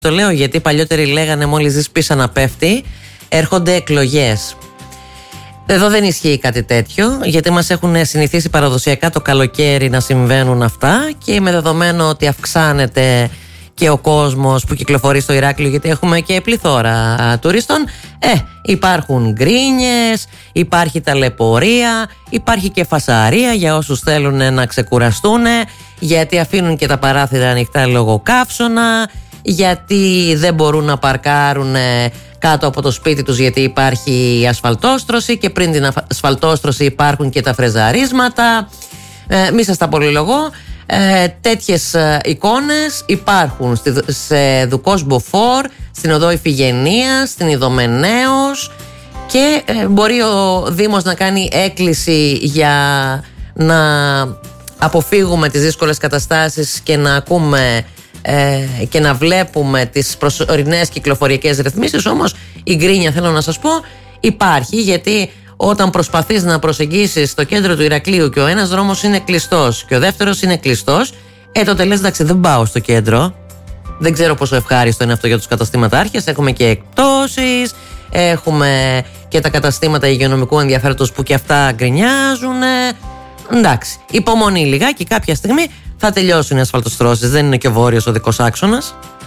Το λέω γιατί παλιότεροι λέγανε μόλις δεις πίσα να πέφτει, έρχονται εκλογές. Εδώ δεν ισχύει κάτι τέτοιο, γιατί μας έχουν συνηθίσει παραδοσιακά το καλοκαίρι να συμβαίνουν αυτά και με δεδομένο ότι αυξάνεται και ο κόσμος που κυκλοφορεί στο Ηράκλειο, γιατί έχουμε και πληθώρα τουρίστων, υπάρχουν γκρίνιες, υπάρχει ταλαιπωρία, υπάρχει και φασαρία για όσους θέλουν να ξεκουραστούν, γιατί αφήνουν και τα παράθυρα ανοιχτά λόγω καύσωνα, γιατί δεν μπορούν να παρκάρουν κάτω από το σπίτι τους γιατί υπάρχει ασφαλτόστρωση και πριν την ασφαλτόστρωση υπάρχουν και τα φρεζαρίσματα. Μη σας τα πολυλογώ. Τέτοιες εικόνες υπάρχουν σε Δουκός Μποφόρ, στην Οδό Ιφηγενείας, στην Ιδωμενέως και μπορεί ο Δήμος να κάνει έκκληση για να αποφύγουμε τις δύσκολες καταστάσεις και να ακούμε και να βλέπουμε τις προσωρινές κυκλοφοριακές ρυθμίσεις. Όμως η γκρίνια, θέλω να σας πω, υπάρχει, γιατί όταν προσπαθείς να προσεγγίσεις το κέντρο του Ηρακλείου και ο ένας δρόμος είναι κλειστός και ο δεύτερος είναι κλειστός, τότε λες εντάξει, δεν πάω στο κέντρο. Δεν ξέρω πόσο ευχάριστο είναι αυτό για τους καταστήματάρχες. Έχουμε και εκπτώσεις, έχουμε και τα καταστήματα υγειονομικού ενδιαφέροντος που και αυτά γκρινιάζουν. Εντάξει, υπομονή λιγάκι, κάποια στιγμή θα τελειώσουν οι ασφαλτοστρώσεις. Δεν είναι και ο βόρειος οδικός άξονας.